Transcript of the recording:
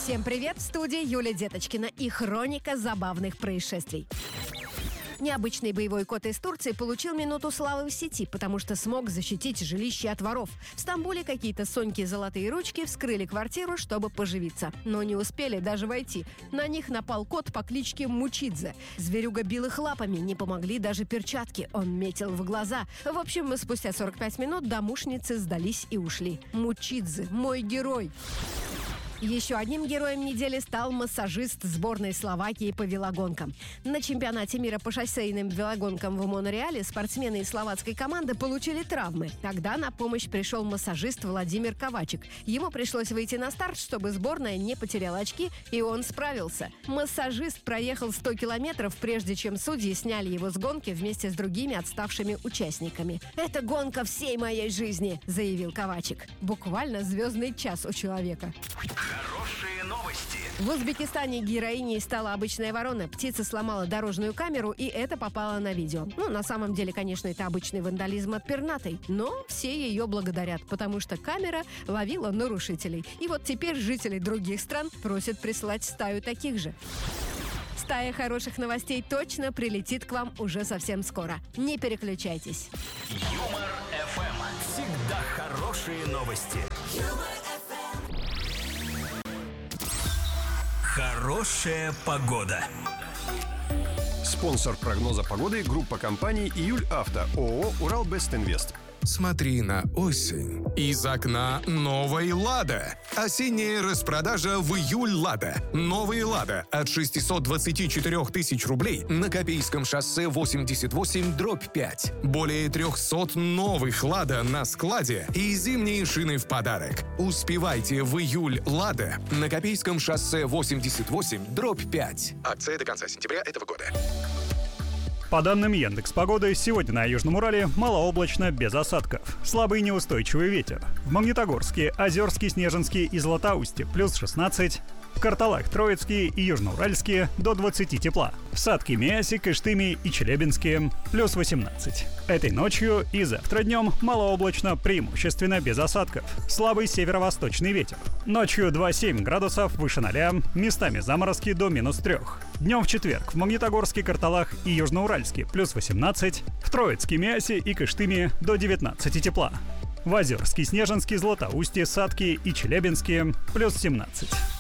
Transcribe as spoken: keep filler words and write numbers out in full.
Всем привет! В студии Юлия Деточкина и хроника забавных происшествий. Необычный боевой кот из Турции получил минуту славы в сети, потому что смог защитить жилище от воров. В Стамбуле какие-то Соньки золотые ручки вскрыли квартиру, чтобы поживиться. Но не успели даже войти. На них напал кот по кличке Мучидзе. Зверюга бил их лапами, не помогли даже перчатки. Он метил в глаза. В общем, спустя сорок пять минут домушницы сдались и ушли. Мучидзе – мой герой. Еще одним героем недели стал массажист сборной Словакии по велогонкам. На чемпионате мира по шоссейным велогонкам в Монреале спортсмены из словацкой команды получили травмы. Тогда на помощь пришел массажист Владимир Ковачик. Ему пришлось выйти на старт, чтобы сборная не потеряла очки, и он справился. Массажист проехал сто километров, прежде чем судьи сняли его с гонки вместе с другими отставшими участниками. «Это гонка всей моей жизни», — заявил Ковачик. Буквально звездный час у человека. Хорошие новости. В Узбекистане героиней стала обычная ворона. Птица сломала дорожную камеру, и это попало на видео. Ну, на самом деле, конечно, это обычный вандализм от пернатой. Но все ее благодарят, потому что камера ловила нарушителей. И вот теперь жители других стран просят прислать стаю таких же. Стая хороших новостей точно прилетит к вам уже совсем скоро. Не переключайтесь. Юмор эф эм. Всегда хорошие новости. Хорошая погода. Спонсор прогноза погоды – группа компаний «Июль Авто», ООО «Уралбестинвест». Смотри на осень. Из окна новой «Лада». Осенняя распродажа в июль «Лада». Новые «Лада» от шестьсот двадцать четыре тысяч рублей на Копейском шоссе восемьдесят восемь дробь пять. Более трехсот новых «Лада» на складе и зимние шины в подарок. Успевайте в июль «Лада» на Копейском шоссе восемьдесят восемь дробь пять. Акция до конца сентября этого года. По данным Яндекс.Погоды, сегодня на Южном Урале малооблачно, без осадков. Слабый неустойчивый ветер. В Магнитогорске, Озерске, Снежинске и Златоусте плюс шестнадцать. В Карталах, Троицкие и Южноуральские до двадцати тепла. В Сатке, Миасе, Кыштыме и Челябинске плюс восемнадцать. Этой ночью и завтра днем малооблачно, преимущественно без осадков. Слабый северо-восточный ветер. Ночью два-семь градусов выше ноля, местами заморозки до минус трех. Днем в четверг в Магнитогорске, Карталах и Южноуральске плюс восемнадцать. В Троицке, Миасе и Кыштыме до девятнадцати тепла. В Озерске, Снежинске, Златоусте, Сатке и Челябинске плюс семнадцать.